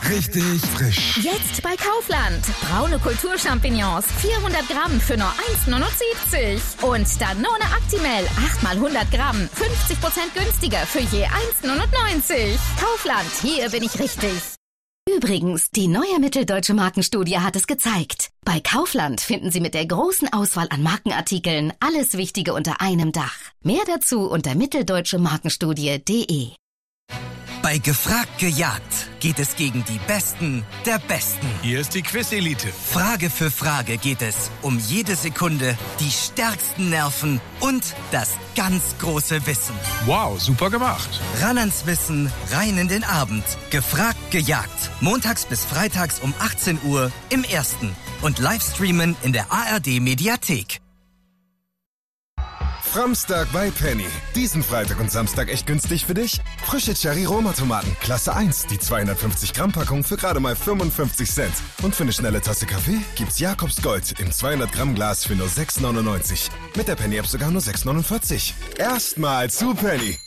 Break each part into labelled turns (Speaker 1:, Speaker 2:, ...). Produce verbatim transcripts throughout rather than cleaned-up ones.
Speaker 1: Richtig frisch.
Speaker 2: Jetzt bei Kaufland. Braune Kulturchampignons, vierhundert Gramm für nur eins Komma neunundsiebzig. Und Danone Actimel, acht mal hundert Gramm, fünfzig Prozent günstiger für je eins Komma neunundneunzig. Kaufland, hier bin ich richtig.
Speaker 3: Übrigens, die neue Mitteldeutsche Markenstudie hat es gezeigt. Bei Kaufland finden Sie mit der großen Auswahl an Markenartikeln alles Wichtige unter einem Dach. Mehr dazu unter mitteldeutsche markenstudie punkt de.
Speaker 4: Bei Gefragt gejagt geht es gegen die Besten der Besten.
Speaker 1: Hier ist die Quiz-Elite.
Speaker 4: Frage für Frage geht es um jede Sekunde, die stärksten Nerven und das ganz große Wissen.
Speaker 1: Wow, super gemacht.
Speaker 4: Ran ans Wissen, rein in den Abend. Gefragt gejagt. Montags bis freitags um achtzehn Uhr im Ersten. Und Livestreamen in der A R D-Mediathek.
Speaker 5: Framstag bei Penny. Diesen Freitag und Samstag echt günstig für dich? Frische Cherry-Roma-Tomaten, Klasse eins, die zweihundertfünfzig Gramm Packung für gerade mal fünfundfünfzig Cent. Und für eine schnelle Tasse Kaffee gibt's Jakobs Gold im zweihundert Gramm Glas für nur sechs neunundneunzig. Mit der Penny-App sogar nur sechs neunundvierzig. Erstmal zu Penny.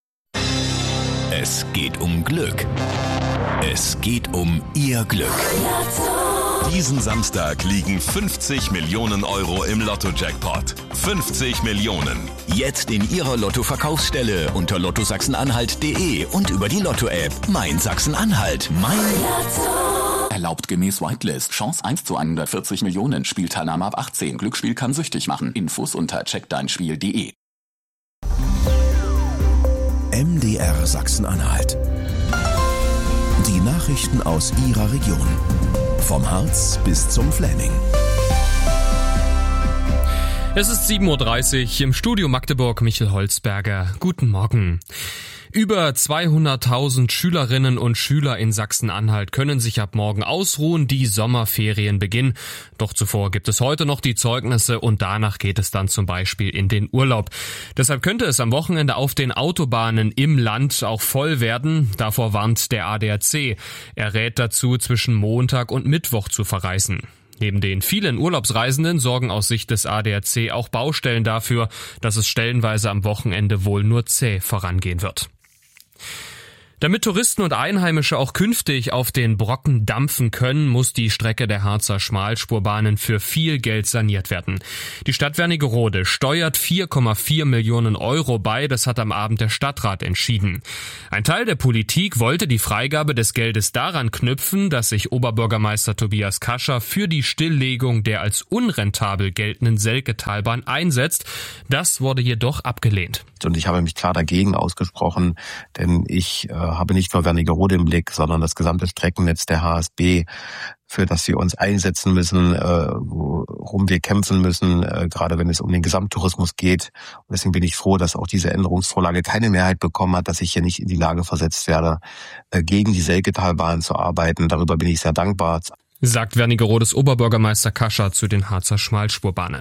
Speaker 6: Es geht um Glück. Es geht um Ihr Glück. Diesen Samstag liegen fünfzig Millionen Euro im Lotto-Jackpot. fünfzig Millionen. Jetzt in Ihrer Lotto-Verkaufsstelle unter lotto sachsen-anhalt punkt de und über die Lotto-App. Mein Sachsen-Anhalt. Mein Lotto.
Speaker 7: Erlaubt gemäß Whitelist. Chance eins zu hundertvierzig Millionen. Spielteilnahme ab achtzehn. Glücksspiel kann süchtig machen. Infos unter check dein spiel punkt de.
Speaker 6: M D R Sachsen-Anhalt. Die Nachrichten aus Ihrer Region. Vom Harz bis zum Fläming.
Speaker 8: Es ist sieben Uhr dreißig, im Studio Magdeburg Michel Holzberger. Guten Morgen. Über zweihunderttausend Schülerinnen und Schüler in Sachsen-Anhalt können sich ab morgen ausruhen, die Sommerferien beginnen. Doch zuvor gibt es heute noch die Zeugnisse und danach geht es dann zum Beispiel in den Urlaub. Deshalb könnte es am Wochenende auf den Autobahnen im Land auch voll werden. Davor warnt der A D A C. Er rät dazu, zwischen Montag und Mittwoch zu verreisen. Neben den vielen Urlaubsreisenden sorgen aus Sicht des A D A C auch Baustellen dafür, dass es stellenweise am Wochenende wohl nur zäh vorangehen wird. Damit Touristen und Einheimische auch künftig auf den Brocken dampfen können, muss die Strecke der Harzer Schmalspurbahnen für viel Geld saniert werden. Die Stadt Wernigerode steuert vier Komma vier Millionen Euro bei, das hat am Abend der Stadtrat entschieden. Ein Teil der Politik wollte die Freigabe des Geldes daran knüpfen, dass sich Oberbürgermeister Tobias Kascher für die Stilllegung der als unrentabel geltenden Selketalbahn einsetzt. Das wurde jedoch abgelehnt.
Speaker 9: Und ich habe mich klar dagegen ausgesprochen, denn ich äh, habe nicht nur Wernigerode im Blick, sondern das gesamte Streckennetz der H S B, für das wir uns einsetzen müssen, äh, worum wir kämpfen müssen, äh, gerade wenn es um den Gesamttourismus geht. Und deswegen bin ich froh, dass auch diese Änderungsvorlage keine Mehrheit bekommen hat, dass ich hier nicht in die Lage versetzt werde, äh, gegen die Selketalbahn zu arbeiten. Darüber bin ich sehr dankbar.
Speaker 8: Sagt Wernigerodes Oberbürgermeister Kascher zu den Harzer Schmalspurbahnen.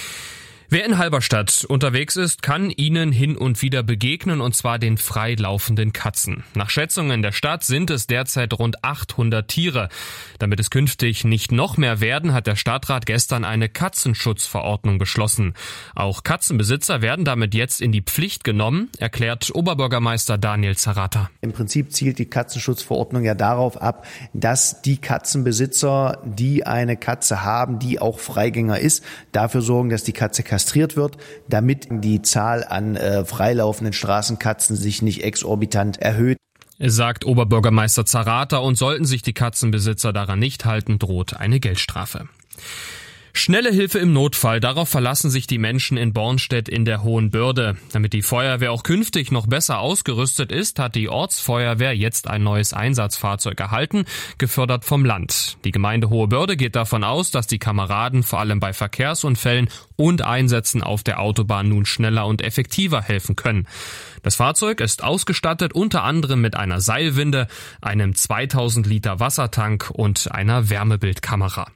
Speaker 8: Wer in Halberstadt unterwegs ist, kann ihnen hin und wieder begegnen, und zwar den freilaufenden Katzen. Nach Schätzungen der Stadt sind es derzeit rund achthundert Tiere. Damit es künftig nicht noch mehr werden, hat der Stadtrat gestern eine Katzenschutzverordnung beschlossen. Auch Katzenbesitzer werden damit jetzt in die Pflicht genommen, erklärt Oberbürgermeister Daniel Zerrata.
Speaker 10: Im Prinzip zielt die Katzenschutzverordnung ja darauf ab, dass die Katzenbesitzer, die eine Katze haben, die auch Freigänger ist, dafür sorgen, dass die Katze kastriert wird, damit die Zahl an äh, freilaufenden Straßenkatzen sich nicht exorbitant erhöht.
Speaker 8: Sagt Oberbürgermeister Zerrata, und sollten sich die Katzenbesitzer daran nicht halten, droht eine Geldstrafe. Schnelle Hilfe im Notfall, darauf verlassen sich die Menschen in Bornstedt in der Hohen Bürde. Damit die Feuerwehr auch künftig noch besser ausgerüstet ist, hat die Ortsfeuerwehr jetzt ein neues Einsatzfahrzeug erhalten, gefördert vom Land. Die Gemeinde Hohe Bürde geht davon aus, dass die Kameraden vor allem bei Verkehrsunfällen und Einsätzen auf der Autobahn nun schneller und effektiver helfen können. Das Fahrzeug ist ausgestattet unter anderem mit einer Seilwinde, einem zweitausend Liter Wassertank und einer Wärmebildkamera.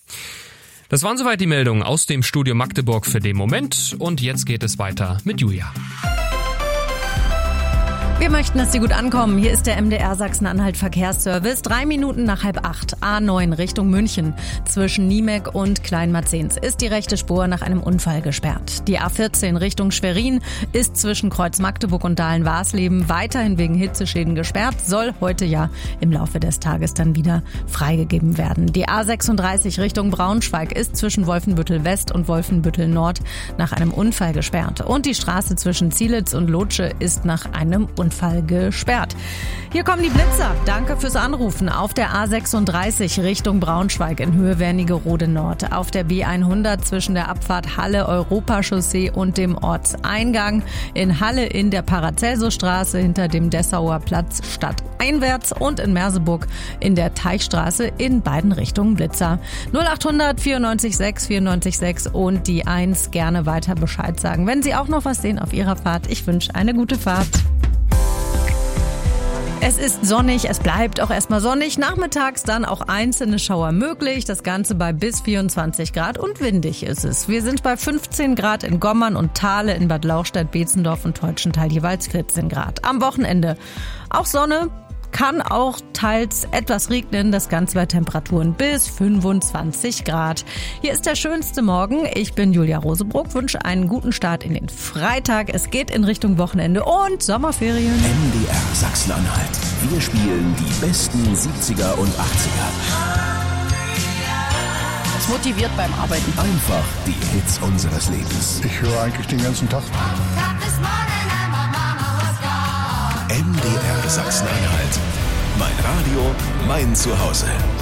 Speaker 8: Das waren soweit die Meldungen aus dem Studio Magdeburg für den Moment, und jetzt geht es weiter mit Julia.
Speaker 11: Wir möchten, dass Sie gut ankommen. Hier ist der M D R Sachsen-Anhalt Verkehrsservice. Drei Minuten nach halb acht. A neun Richtung München. Zwischen Niemek und Kleinmarzens ist die rechte Spur nach einem Unfall gesperrt. Die A vierzehn Richtung Schwerin ist zwischen Kreuz Magdeburg und Dahlen-Warsleben weiterhin wegen Hitzeschäden gesperrt. Soll heute ja im Laufe des Tages dann wieder freigegeben werden. Die A sechsunddreißig Richtung Braunschweig ist zwischen Wolfenbüttel West und Wolfenbüttel Nord nach einem Unfall gesperrt. Und die Straße zwischen Zielitz und Lotsche ist nach einem Unfall gesperrt. Hier kommen die Blitzer. Danke fürs Anrufen. Auf der A sechsunddreißig Richtung Braunschweig in Höhe Wernigerode Nord. Auf der B hundert zwischen der Abfahrt Halle Europachaussee und dem Ortseingang. In Halle in der Paracelsusstraße hinter dem Dessauer Platz stadteinwärts und in Merseburg in der Teichstraße in beiden Richtungen Blitzer. null achthundert vierundneunzig sechs vierundneunzig sechs und die eins gerne weiter Bescheid sagen, wenn Sie auch noch was sehen auf Ihrer Fahrt. Ich wünsche eine gute Fahrt. Es ist sonnig, es bleibt auch erstmal sonnig. Nachmittags dann auch einzelne Schauer möglich. Das Ganze bei bis vierundzwanzig Grad und windig ist es. Wir sind bei fünfzehn Grad in Gommern und Thale, in Bad Lauchstädt, Beetzendorf und Teutschenthal jeweils vierzehn Grad. Am Wochenende auch Sonne. Kann auch teils etwas regnen, das Ganze bei Temperaturen bis fünfundzwanzig Grad. Hier ist der schönste Morgen. Ich bin Julia Rosebruck, wünsche einen guten Start in den Freitag. Es geht in Richtung Wochenende und Sommerferien.
Speaker 6: M D R Sachsen-Anhalt. Wir spielen die besten siebziger und achtziger.
Speaker 12: Das motiviert beim Arbeiten.
Speaker 6: Einfach die Hits unseres Lebens.
Speaker 13: Ich höre eigentlich den ganzen Tag.
Speaker 6: M D R Sachsen-Anhalt. Mein Radio, mein Zuhause.